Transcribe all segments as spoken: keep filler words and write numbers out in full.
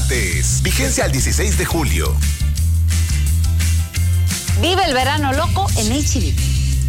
martes. Vigencia al dieciséis de julio. Vive el verano loco en H D.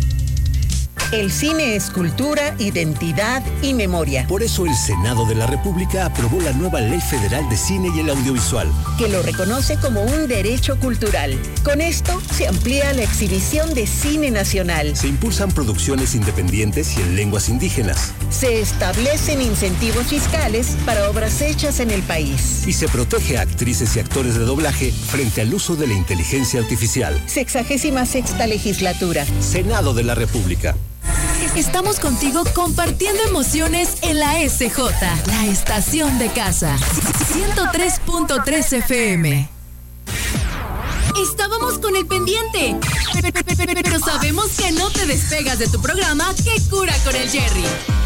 El cine es cultura, identidad y memoria. Por eso el Senado de la República aprobó la nueva Ley Federal de Cine y el Audiovisual, que lo reconoce como un derecho cultural. Con esto se amplía la exhibición de cine nacional. Se impulsan producciones independientes y en lenguas indígenas. Se establecen incentivos fiscales para obras hechas en el país. Y se protege a actrices y actores de doblaje frente al uso de la inteligencia artificial. Sexagésima sexta legislatura. Senado de la República. Estamos contigo compartiendo emociones en la S J, la estación de casa. ciento tres punto tres F M. Estábamos con el pendiente, pero sabemos que no te despegas de tu programa ¿Qué cura con el Jerry?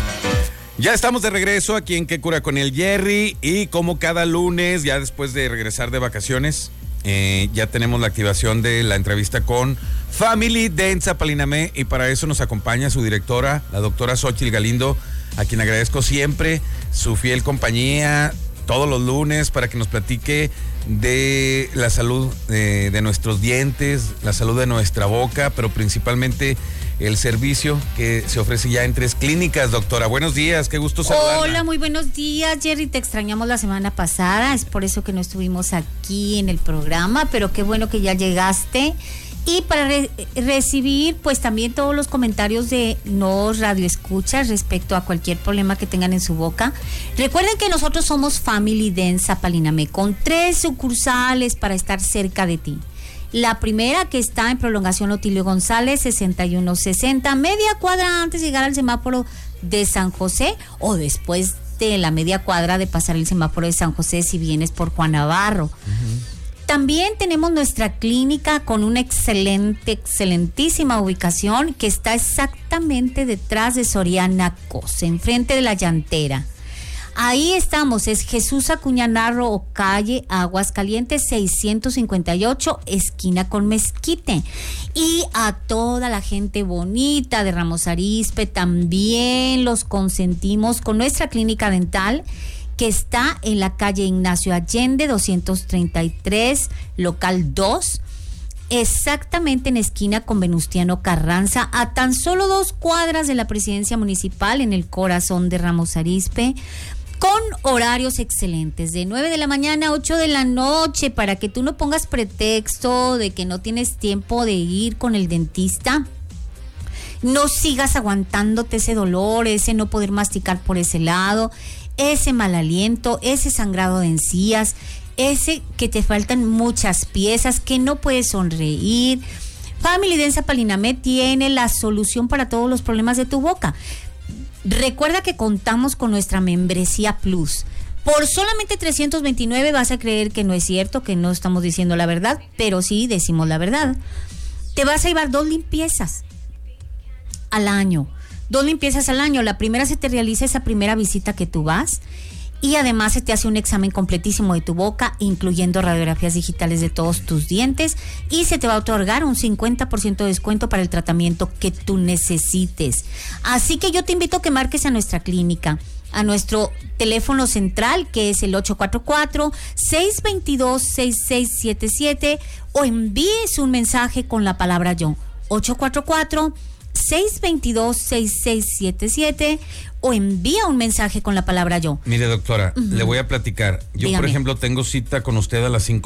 Ya estamos de regreso aquí en ¿Qué cura con el Jerry? Y como cada lunes, ya después de regresar de vacaciones, eh, ya tenemos la activación de la entrevista con Family Dance Zapalinamé, y para eso nos acompaña su directora, la doctora Xochitl Galindo, a quien agradezco siempre su fiel compañía todos los lunes para que nos platique de la salud de, de nuestros dientes, la salud de nuestra boca, pero principalmente el servicio que se ofrece ya en tres clínicas. Doctora, buenos días, qué gusto saludarla. Hola, muy buenos días, Jerry, te extrañamos la semana pasada, es por eso que no estuvimos aquí en el programa, pero qué bueno que ya llegaste. Y para re- recibir pues también todos los comentarios de los radioescuchas respecto a cualquier problema que tengan en su boca. Recuerden que nosotros somos Family Dance Zapalinamé, con tres sucursales para estar cerca de ti. La primera, que está en Prolongación Otilio González, sesenta y uno sesenta, media cuadra antes de llegar al semáforo de San José, o después de la media cuadra de pasar el semáforo de San José si vienes por Juan Navarro. Uh-huh. También tenemos nuestra clínica con una excelente, excelentísima ubicación que está exactamente detrás de Soriana Cos, enfrente de la llantera. Ahí estamos, es Jesús Acuña Narro o calle Aguascalientes seiscientos cincuenta y ocho, esquina con Mezquite. Y a toda la gente bonita de Ramos Arizpe también los consentimos con nuestra clínica dental, que está en la calle Ignacio Allende doscientos treinta y tres, local dos, exactamente en esquina con Venustiano Carranza, a tan solo dos cuadras de la presidencia municipal, en el corazón de Ramos Arizpe, con horarios excelentes, de nueve de la mañana a ocho de la noche, para que tú no pongas pretexto de que no tienes tiempo de ir con el dentista. No sigas aguantándote ese dolor, ese no poder masticar por ese lado, ese mal aliento, ese sangrado de encías, ese que te faltan muchas piezas, que no puedes sonreír. Family Dance Zapalinamé tiene la solución para todos los problemas de tu boca. Recuerda que contamos con nuestra membresía Plus. Por solamente trescientos veintinueve vas a creer que no es cierto, que no estamos diciendo la verdad, pero sí decimos la verdad. Te vas a llevar dos limpiezas al año. Dos limpiezas al año. La primera se te realiza esa primera visita que tú vas, y además se te hace un examen completísimo de tu boca, incluyendo radiografías digitales de todos tus dientes, y se te va a otorgar un cincuenta por ciento de descuento para el tratamiento que tú necesites. Así que yo te invito a que marques a nuestra clínica, a nuestro teléfono central, que es el ocho cuatro cuatro, seis dos dos, seis seis siete siete, o envíes un mensaje con la palabra yo, ocho cuatro cuatro, seis dos dos, seis seis siete siete, o envía un mensaje con la palabra yo. Mire, doctora, uh-huh. le voy a platicar. Yo, Dígame. Por ejemplo, tengo cita con usted a las cinco